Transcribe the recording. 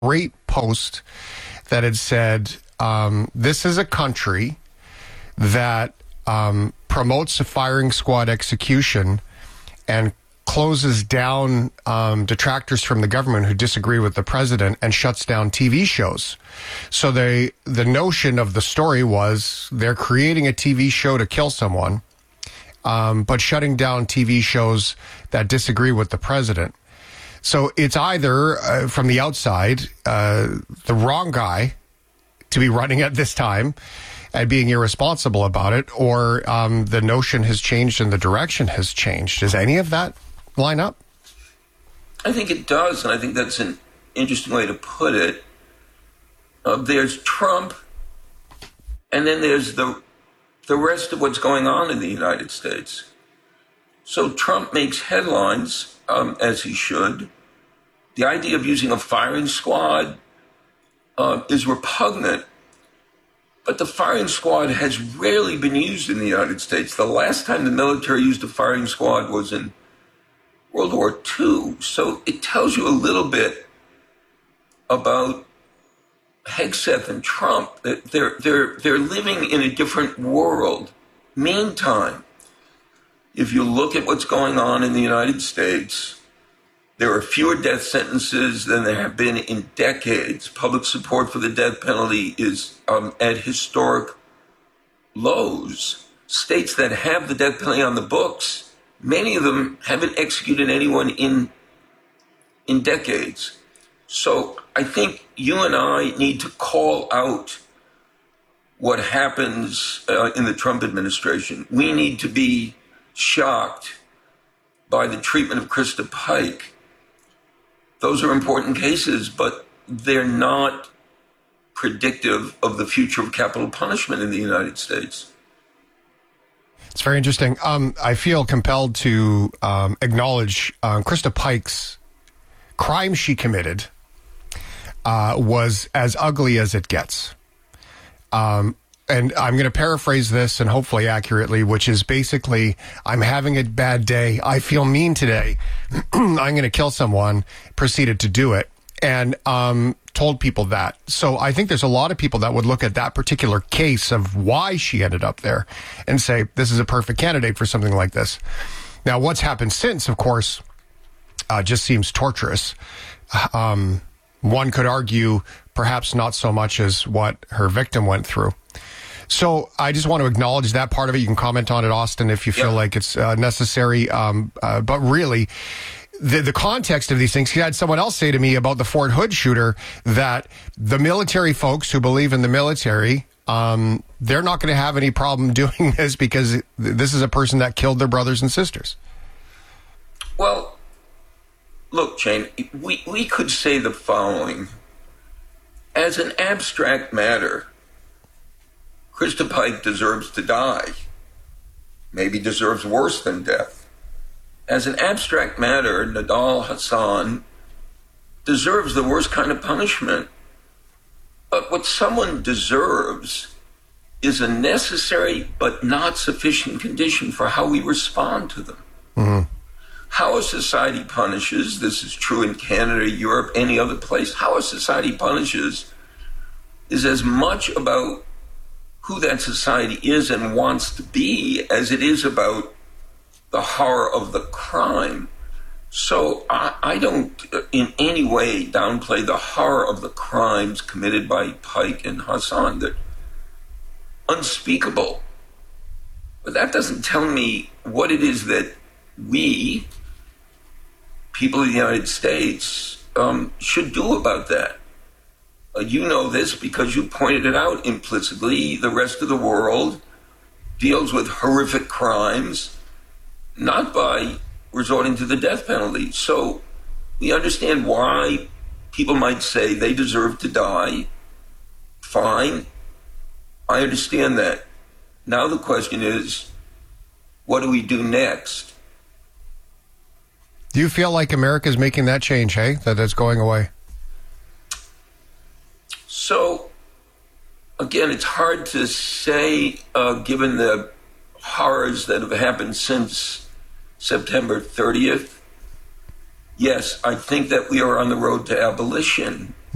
great post that had said, this is a country that promotes a firing squad execution and closes down detractors from the government who disagree with the president and shuts down TV shows. So the notion of the story was they're creating a TV show to kill someone, but shutting down TV shows that disagree with the president. So it's either, from the outside, the wrong guy to be running at this time and being irresponsible about it, or the notion has changed and the direction has changed. Does any of that line up? I think it does, and I think that's an interesting way to put it. There's Trump, and then there's the rest of what's going on in the United States. So Trump makes headlines, as he should. The idea of using a firing squad is repugnant, but the firing squad has rarely been used in the United States. The last time the military used a firing squad was in World War II. So it tells you a little bit about Hegseth and Trump, that they're living in a different world. Meantime, if you look at what's going on in the United States, there are fewer death sentences than there have been in decades. Public support for the death penalty is at historic lows. States that have the death penalty on the books, many of them haven't executed anyone in decades. So I think you and I need to call out what happens in the Trump administration. We need to be shocked by the treatment of Krista Pike. Those are important cases, but they're not predictive of the future of capital punishment in the United States. It's very interesting. I feel compelled to acknowledge Krista Pike's crime she committed was as ugly as it gets. And I'm going to paraphrase this and hopefully accurately, which is basically, I'm having a bad day. I feel mean today. I'm going to kill someone, proceeded to do it, and told people that. So I think there's a lot of people that would look at that particular case of why she ended up there and say, this is a perfect candidate for something like this. Now, what's happened since, of course, just seems torturous. One could argue perhaps not so much as what her victim went through. So I just want to acknowledge that part of it. You can comment on it, Austin, if you feel like it's necessary. But really, the context of these things, he had someone else say to me about the Fort Hood shooter that the military folks who believe in the military, they're not going to have any problem doing this because this is a person that killed their brothers and sisters. Well, look, Shane, we could say the following. As an abstract matter, Krista Pike deserves to die, maybe deserves worse than death. As an abstract matter, Nidal Hasan deserves the worst kind of punishment. But what someone deserves is a necessary but not sufficient condition for how we respond to them. Mm-hmm. How a society punishes, this is true in Canada, Europe, any other place, how a society punishes is as much about who that society is and wants to be as it is about the horror of the crime. So I don't in any way downplay the horror of the crimes committed by Pike and Hasan. They're unspeakable. But that doesn't tell me what it is that we, people in the United States, should do about that. You know this because you pointed it out implicitly. The rest of the world deals with horrific crimes, not by resorting to the death penalty. So we understand why people might say they deserve to die. Fine. I understand that. Now the question is, what do we do next? Do you feel like America's making that change, hey? That it's going away? So, again, it's hard to say, given the horrors that have happened since September 30th. Yes, I think that we are on the road to abolition.